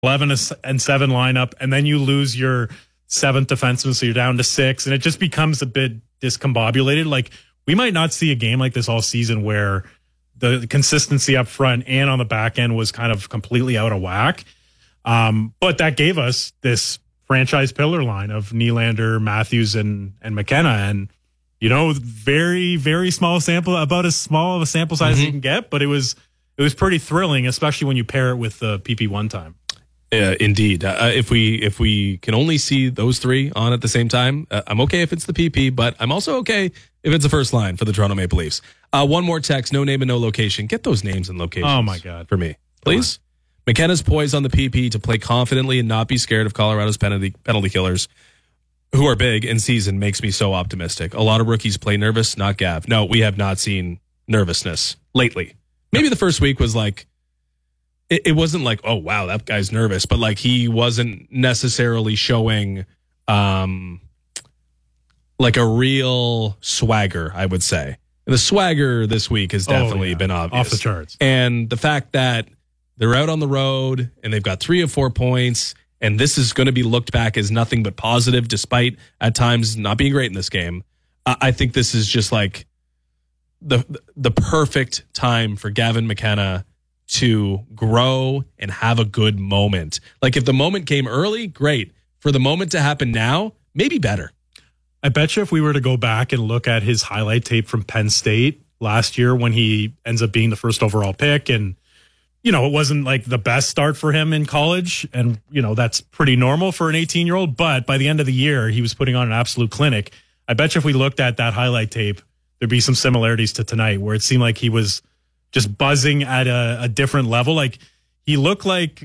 and 7 lineup, and then you lose your 7th defenseman, so you're down to 6, and it just becomes a bit discombobulated. Like, we might not see a game like this all season where the consistency up front and on the back end was kind of completely out of whack. But that gave us this franchise pillar line of Nylander, Matthews, and McKenna. And, very, very small sample, about as small of a sample size as you can get. But it was pretty thrilling, especially when you pair it with the PP1 time. Indeed. If we can only see those 3 on at the same time, I'm okay if it's the PP, but I'm also okay if it's the first line for the Toronto Maple Leafs. One more text, no name and no location. Get those names and locations. Oh, my God. For me, please. McKenna's poised on the PP to play confidently and not be scared of Colorado's penalty killers, who are big in season, makes me so optimistic. A lot of rookies play nervous, not Gav. No, we have not seen nervousness lately. Maybe the first week was like, it wasn't like, oh, wow, that guy's nervous, but like he wasn't necessarily showing like a real swagger, I would say. The swagger this week has definitely been obvious. Off the charts. And the fact that they're out on the road and they've got 3 of 4 points, and this is going to be looked back as nothing but positive, despite at times not being great in this game. I think this is just like the perfect time for Gavin McKenna to grow and have a good moment. Like, if the moment came early, great. For the moment to happen now, maybe better. I bet you if we were to go back and look at his highlight tape from Penn State last year when he ends up being the first overall pick, and, it wasn't like the best start for him in college, and, that's pretty normal for an 18-year-old, but by the end of the year, he was putting on an absolute clinic. I bet you if we looked at that highlight tape, there'd be some similarities to tonight, where it seemed like he was just buzzing at a different level. Like, he looked like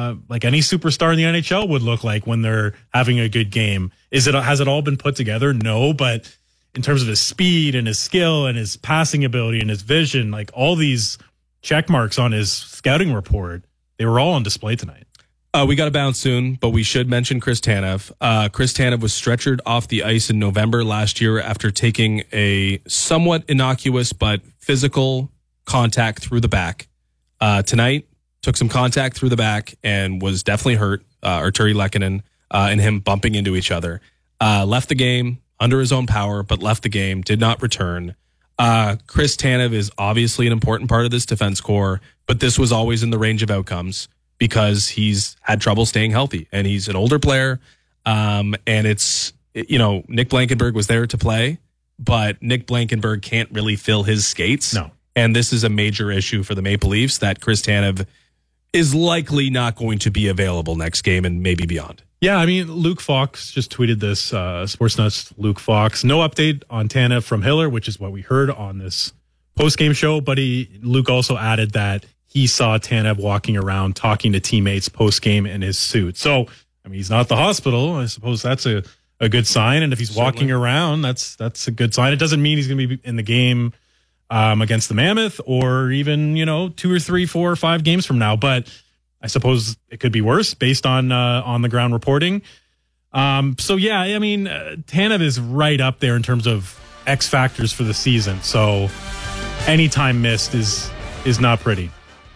any superstar in the NHL would look like when they're having a good game. Has it all been put together? No, but in terms of his speed and his skill and his passing ability and his vision, like all these check marks on his scouting report, they were all on display tonight. We got to bounce soon, but we should mention Chris Tanev. Chris Tanev was stretchered off the ice in November last year after taking a somewhat innocuous but physical contact through the back. Tonight, took some contact through the back and was definitely hurt. Arturi Lehkonen and him bumping into each other. Left the game under his own power, but left the game, did not return. Chris Tanev is obviously an important part of this defense core, but this was always in the range of outcomes because he's had trouble staying healthy, and he's an older player. And it's, Nick Blankenburg was there to play, but Nick Blankenburg can't really fill his skates. No. And this is a major issue for the Maple Leafs that Chris Tanev is likely not going to be available next game and maybe beyond. Yeah, I mean, Luke Fox just tweeted this, Sportsnut's Luke Fox. No update on Tanev from Hiller, which is what we heard on this post-game show, but Luke also added that he saw Tanev walking around talking to teammates post-game in his suit. So, I mean, he's not at the hospital. I suppose that's a good sign, and if he's walking around, that's a good sign. It doesn't mean he's going to be in the game against the Mammoth or even, 2 or 3, 4 or 5 games from now. But I suppose it could be worse based on the ground reporting. So, yeah, I mean, Tanev is right up there in terms of X factors for the season. So any time missed is not pretty.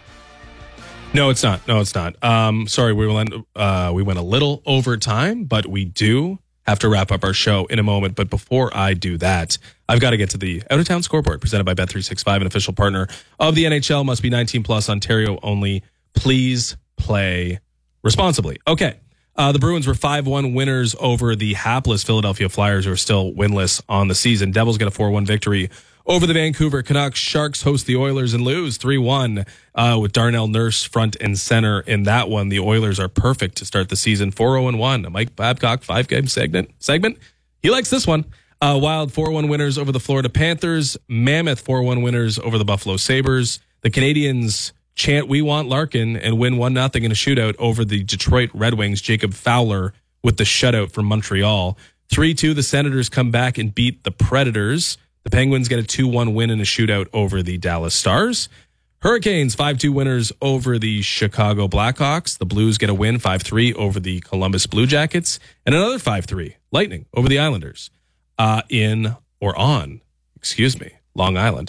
No, it's not. Sorry, we went a little over time, but we do have to wrap up our show in a moment. But before I do that, I've got to get to the out-of-town scoreboard presented by Bet365, an official partner of the NHL. Must be 19 plus, Ontario only. Please play responsibly. Okay. The Bruins were 5-1 winners over the hapless Philadelphia Flyers, who are still winless on the season. Devils get a 4-1 victory over the Vancouver Canucks. Sharks host the Oilers and lose 3-1 with Darnell Nurse front and center in that one. The Oilers are perfect to start the season 4-0-1. A Mike Babcock 5-game segment. He likes this one. Wild 4-1 winners over the Florida Panthers. Mammoth 4-1 winners over the Buffalo Sabres. The Canadiens chant "We want Larkin" and win 1-0 in a shootout over the Detroit Red Wings. Jacob Fowler with the shutout from Montreal. 3-2, the Senators come back and beat the Predators. The Penguins get a 2-1 win in a shootout over the Dallas Stars. Hurricanes 5-2 winners over the Chicago Blackhawks. The Blues get a win 5-3 over the Columbus Blue Jackets. And another 5-3 Lightning over the Islanders. Long Island.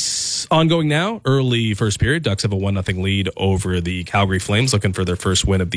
Ongoing now, early first period. Ducks have a 1-0 lead over the Calgary Flames, looking for their first win of the